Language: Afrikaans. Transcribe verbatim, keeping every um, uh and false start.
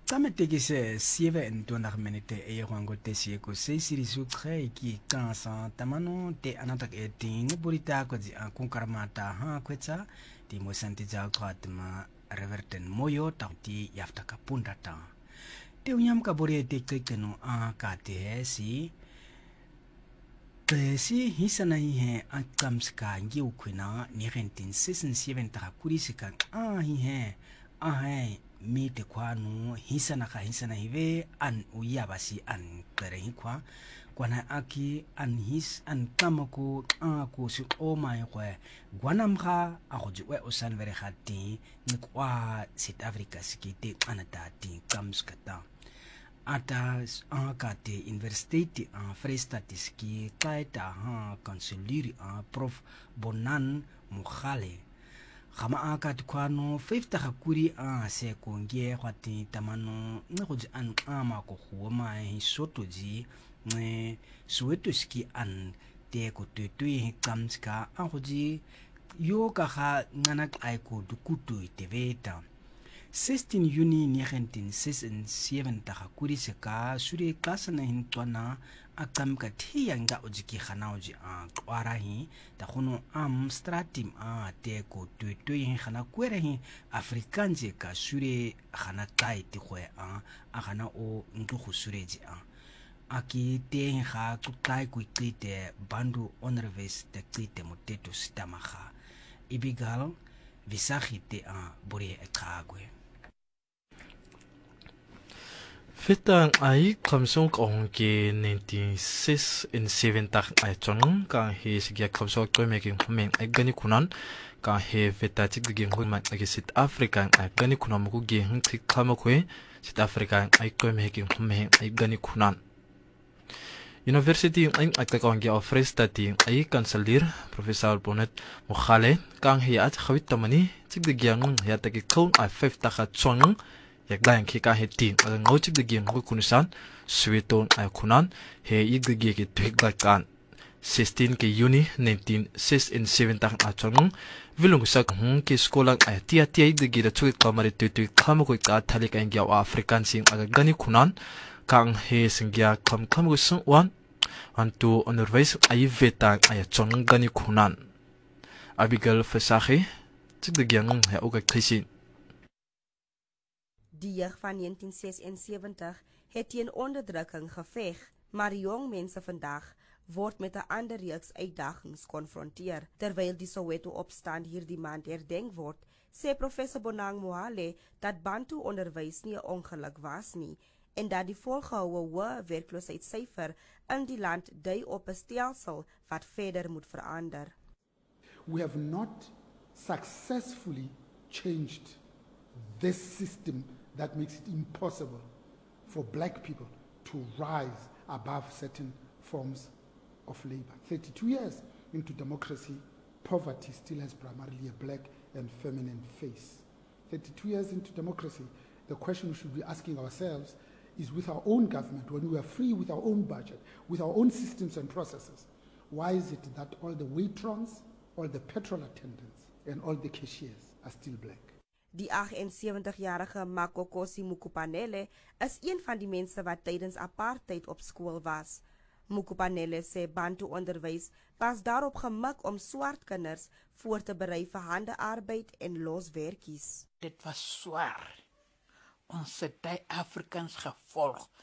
Tametekise sieve en twintig minute e ywango tesie ko se sirisu kre ki kansa tamano te anatak e ting burita ko di an kunkarmata ha kwetsa di mo santi ja kwatma reverten moyo tauti yafta kapunda ta te unyam ka bore te kekeno a ka te si si hisana hi he an kamska ngi ukwina ni rentin sesen seven ta kurisika a hi he a he mi te kwanu hisana ka hisana hive an uyabasi an kere hikwa kwana aki an his an kamako a ko si o mai kwe gwanam kha a go jwe o san vere khati ni kwa South Africa sikite anata ti kamskata ata a kate university a Freestad ski kaita ha kanselir a prof Bonan Mukhale Kama akat kwano fifty hakuri a se kongie kwati tamano ngoji an ama ko huoma hi sotoji ne suweto ski an te ko tetui kamska a hoji yo ka ha nganak ai ko dukutu iteveta sixteen Juni nineteen sixty-seven ta hakuri se ka sure klasa na hintwana akam ka thia nga ojiki khanaoji a kwarahi ta khono am stratim a te ko tuitui hin khana kwerahi afrikanje ka sure khana tai ti khwe a a khana o ntu khusureji a aki te ha kutai ku tlite bandu honorves te tlite moteto sitamaha ibigal visahite a bore ekagwe Fitang ai kamsong kong ke nineteen sixty-seven tak ai chong ka he sigya kamsong ko making men ai gani kunan ka he fita tik gi ngul ma ke South Africa ai gani kunan mu gi hin tik kama ko South Africa ai ko making men ai gani kunan University ai ai ka kong ge of Freestad ai kanselir Professor Bonet Mukhale kang he at khawit tamani tik gi ngung ya ta ki kong ai five ta kha chong yak dayan ki ka he tin aga ngauchik de gen ko kunisan sweton ay kunan he yig de ge ki twik da kan sixteen ke Juni nineteen sixty-seven tak achong vilung sak hung ki skola ay tia tia yig de ge da twik kamari twik kam ko ka thali ka ingya african sing aga gani kunan kang he singya kam kam ko sung wan antu honorweis ay veta ay chong gani kunan Abigail Versace tik de gen he ook krisin Die jeug van nineteen seventy-six het teen onderdrukking geveg, maar jong mense vandag word met 'n ander reeks uitdagings konfronteer. Terwyl die Soweto-opstand hierdie maand herdenk word, sê professor Bonang Mohale dat Bantu onderwys nie 'n ongeluk was nie en dat die volgehoue hoë werkloosheidssyfer in die land dui op 'n stelsel wat verder moet verander. We have not successfully changed this system that makes it impossible for black people to rise above certain forms of labor. thirty-two years into democracy, poverty still has primarily a black and feminine face. thirty-two years into democracy, the question we should be asking ourselves is, with our own government, when we are free with our own budget, with our own systems and processes, why is it that all the waitrons, all the petrol attendants, and all the cashiers are still black? Die seventy-eight-jarige Makokosi Mukupanele is een van die mense wat tydens apartheid op skool was. Mukupanele sê Bantu onderwys was daarop gemik om swart kinders voor te berei vir handearbeid en loswerkies. Dit was swaar. Ons het die Afrikaans gevolg